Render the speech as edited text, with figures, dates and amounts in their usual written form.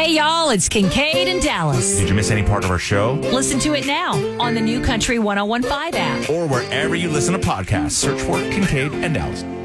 Hey, y'all, it's Kincaid in Dallas. Did you miss any part of our show? Listen to it now on the new Country 101.5 app. Or wherever you listen to podcasts, search for Kincaid and Dallas.